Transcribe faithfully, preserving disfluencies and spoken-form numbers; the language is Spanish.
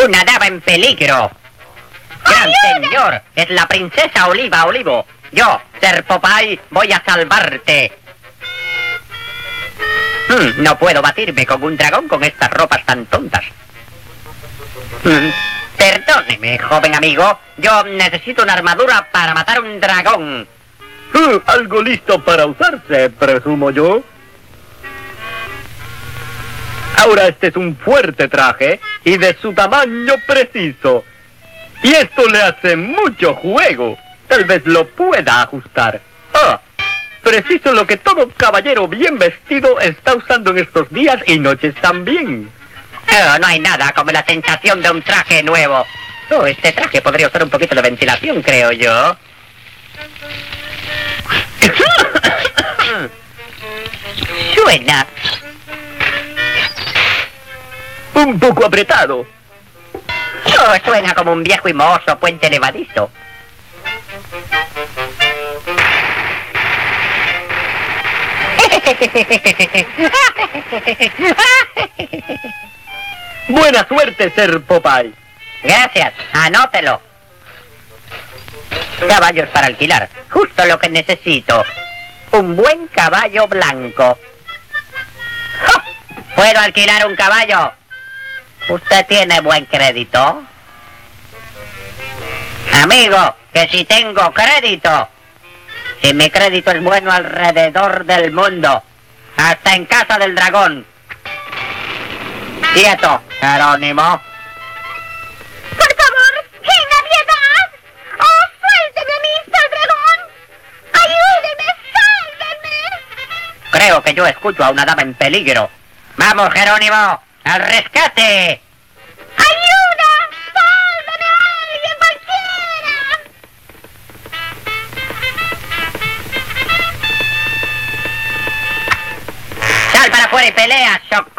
Una dama en peligro. Gran señor, es la princesa Oliva Olivo. Yo, Ser Popeye, voy a salvarte. Hmm, no puedo batirme con un dragón con estas ropas tan tontas. Hmm, perdóneme, joven amigo. Yo necesito una armadura para matar un dragón. Uh, algo listo para usarse, presumo yo. Ahora este es un fuerte traje y de su tamaño preciso. Y esto le hace mucho juego. Tal vez lo pueda ajustar. Ah, preciso lo que todo caballero bien vestido está usando en estos días y noches también. Oh, no hay nada como la sensación de un traje nuevo. Oh, este traje podría usar un poquito de ventilación, creo yo. Suena. Un poco apretado. Oh, suena como un viejo y mohoso puente levadizo. Buena suerte, Ser Popeye. Gracias, anótelo. Caballos para alquilar, justo lo que necesito. Un buen caballo blanco. ¡Ja! ¿Puedo alquilar un caballo? ¿Usted tiene buen crédito? Amigo, que si tengo crédito. Si mi crédito es bueno alrededor del mundo. Hasta en casa del dragón. Quieto, Jerónimo. ¡Por favor! ¡Genga piedad! ¡Oh, suélteme a mí, mister Dragón! ¡Ayúdeme, sálvenme! Creo que yo escucho a una dama en peligro. ¡Vamos, Jerónimo! ¡Al rescate! ¡Ayuda! ¡Sálvame a alguien, cualquiera! ¡Sal para afuera y pelea, Shock!